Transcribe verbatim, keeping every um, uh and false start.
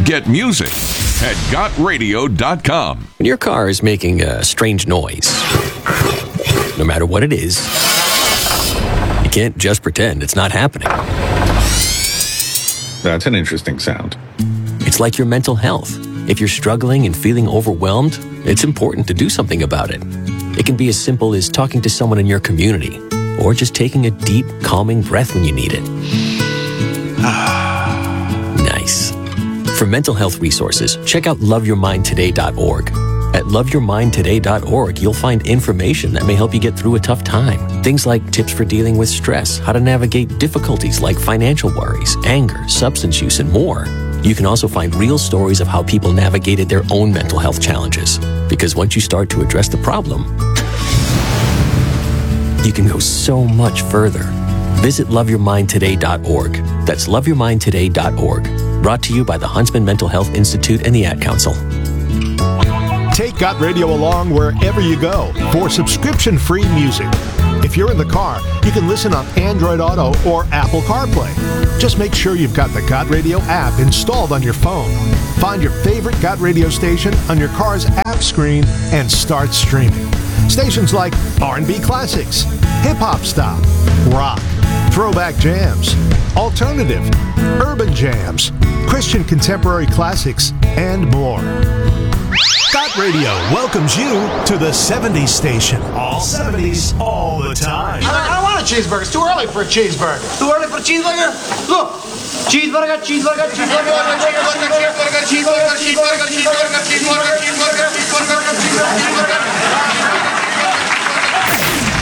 Get music at got radio dot com. When your car is making a strange noise, no matter what it is, you can't just pretend it's not happening. That's an interesting sound. It's like your mental health. If you're struggling and feeling overwhelmed, it's important to do something about it. It can be as simple as talking to someone in your community, or just taking a deep, calming breath when you need it. Nice. For mental health resources, check out love your mind today dot org. At love your mind today dot org, you'll find information that may help you get through a tough time. Things like tips for dealing with stress, how to navigate difficulties like financial worries, anger, substance use, and more. You can also find real stories of how people navigated their own mental health challenges. Because once you start to address the problem, you can go so much further. Visit love your mind today dot org. That's love your mind today dot org. Brought to you by the Huntsman Mental Health Institute and the Ad Council. Take Got Radio along wherever you go for subscription-free music. If you're in the car, you can listen on Android Auto or Apple CarPlay. Just make sure you've got the Got Radio app installed on your phone. Find your favorite Got Radio station on your car's app screen and start streaming. Stations like R and B classics, hip-hop style, rock, throwback jams, alternative, urban jams, Christian contemporary classics, and more. Got Radio welcomes you to the seventies station. All seventies, all the time. I don't, I don't want a cheeseburger. It's too early for a cheeseburger. Too early for a cheeseburger? Look. Cheeseburger, cheeseburger, cheeseburger, cheeseburger, cheeseburger, cheeseburger, cheeseburger, cheeseburger, cheeseburger, cheeseburger, cheeseburger, cheeseburger, cheeseburger, cheeseburger.